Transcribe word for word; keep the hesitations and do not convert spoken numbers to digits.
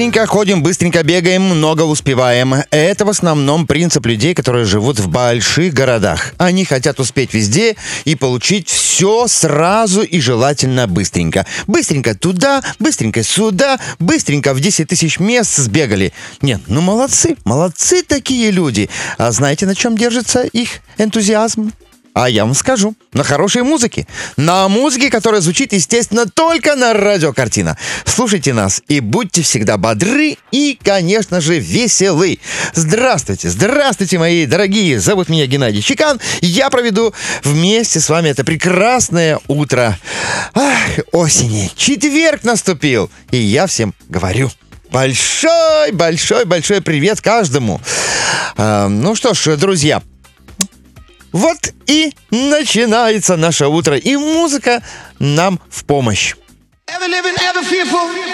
быстренько ходим, быстренько бегаем, много успеваем. Это в основном принцип людей, которые живут в больших городах. Они хотят успеть везде и получить все сразу и желательно быстренько. Быстренько туда, быстренько сюда, быстренько в десять тысяч мест сбегали. Нет, ну молодцы, молодцы такие люди. А знаете, на чем держится их энтузиазм? А я вам скажу, на хорошей музыке. На музыке, которая звучит, естественно, только на радио «Картина». Слушайте нас и будьте всегда бодры и, конечно же, веселы. Здравствуйте, здравствуйте, мои дорогие. Зовут меня Геннадий Чекан. Я проведу вместе с вами это прекрасное утро. Ах, осени. Четверг наступил. И я всем говорю... Большой, большой, большой привет каждому. А, ну что ж, друзья, вот и начинается наше утро, и музыка нам в помощь. Ever living, ever fearful.